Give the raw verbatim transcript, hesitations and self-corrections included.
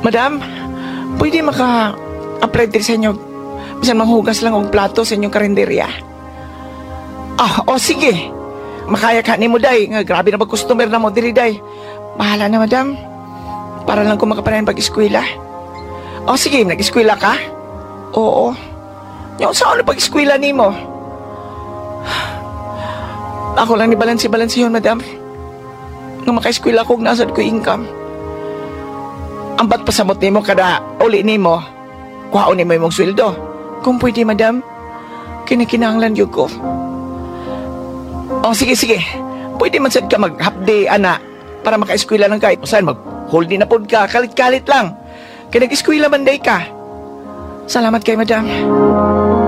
Madam, pwede maka-apply din sa inyo. Bisan manghugas lang og plato sa inyong karinderya. Ah, o sige. Makaya ka ni mo, day. Nga, grabe na mag-customer na mo, diri, day. Bahala na, madam. Para lang ko makapanayan pag-eskwela. O sige, nag-eskwela ka? Oo. Yung saan na pag-eskwela ni mo? Ako lang ni balansi-balansi yun, madam. Nung maka-eskwela ko, nasad ko income. Ang ba't pasamot ni mo kada uli ni mo, kuhaon ni mo yung sweldo. Kung pwede, madam, kinikinanglan yun ko. O sige, sige. Pwede man sad ka mag-half day, ana, para maka-eskwela lang kahit saan mag-hold din na pod ka, kalit-kalit lang. Kaya nag-eskwela man day ka. Salamat kay madam.